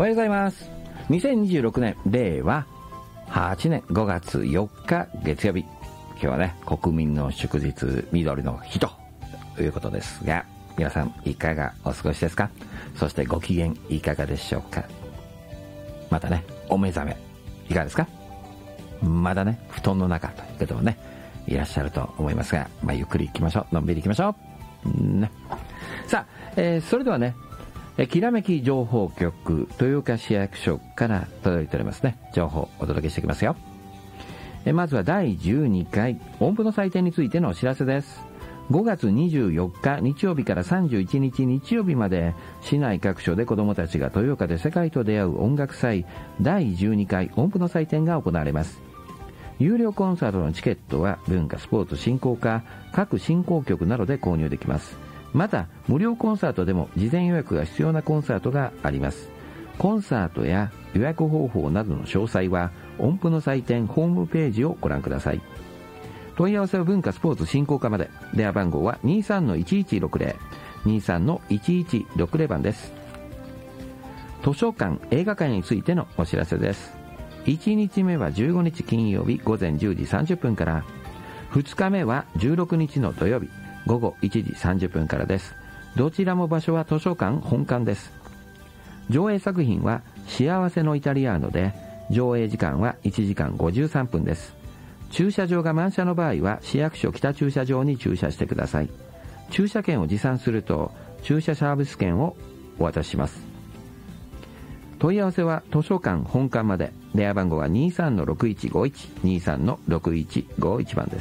おはようございます。2026年令和8年5月4日月曜日。今日はね、国民の祝日緑の日ということですが、皆さんいかがお過ごしですか？そしてご機嫌いかがでしょうか？またね、お目覚めいかがですか？まだね、布団の中という方もね、いらっしゃると思いますが、ゆっくり行きましょう。のんびり行きましょう。ね。さあ、それではね、きらめき情報局豊岡市役所から届いておりますね、情報をお届けしていきますよ。まずは第12回音符の祭典についてのお知らせです。5月24日日曜日から31日日曜日まで、市内各所で子どもたちが豊岡で世界と出会う音楽祭第12回音符の祭典が行われます。有料コンサートのチケットは文化スポーツ振興課各振興局などで購入できます。また無料コンサートでも事前予約が必要なコンサートがあります。コンサートや予約方法などの詳細は音符の祭典ホームページをご覧ください。問い合わせは文化スポーツ振興課まで。電話番号は 23-1160 23-1160 番です。図書館映画館についてのお知らせです。1日目は15日金曜日午前10時30分から、2日目は16日の土曜日午後1時30分からです。どちらも場所は図書館本館です。上映作品は幸せのイタリアーノで、上映時間は1時間53分です。駐車場が満車の場合は市役所北駐車場に駐車してください。駐車券を持参すると駐車サービス券をお渡しします。問い合わせは図書館本館まで。電話番号は 23-6151 23-6151 番です。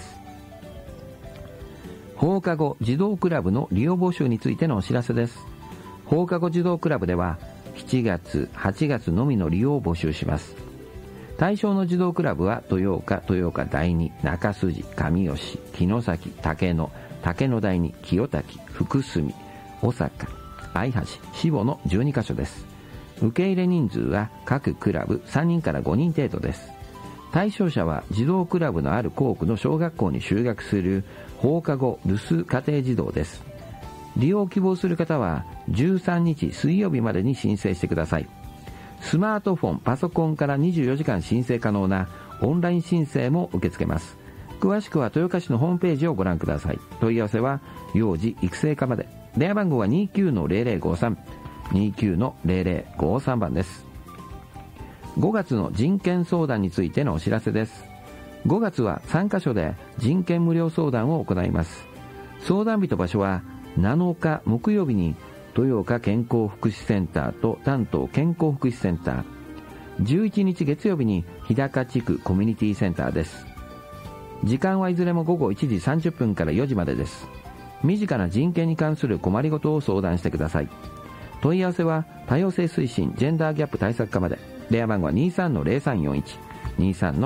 放課後児童クラブの利用募集についてのお知らせです。放課後児童クラブでは7月8月のみの利用を募集します。対象の児童クラブは豊岡第二、中筋、上吉、城崎、竹野第二、清滝、福住、大阪、相橋、志保の12カ所です。受け入れ人数は各クラブ3人から5人程度です。対象者は児童クラブのある校区の小学校に就学する放課後留守家庭児童です。利用を希望する方は13日水曜日までに申請してください。スマートフォン、パソコンから24時間申請可能なオンライン申請も受け付けます。詳しくは豊岡市のホームページをご覧ください。問い合わせは幼児育成課まで。電話番号は 29-0053 29-0053 番です。5月の人権相談についてのお知らせです。5月は3カ所で人権無料相談を行います。相談日と場所は7日木曜日に豊岡健康福祉センターと丹東健康福祉センター、11日月曜日に日高地区コミュニティセンターです。時間はいずれも午後1時30分から4時までです。身近な人権に関する困りごとを相談してください。問い合わせは多様性推進ジェンダーギャップ対策課まで。電話番号は 23-0341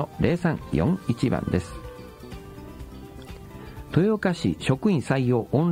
23-0341 番です。豊岡市職員採用オンライン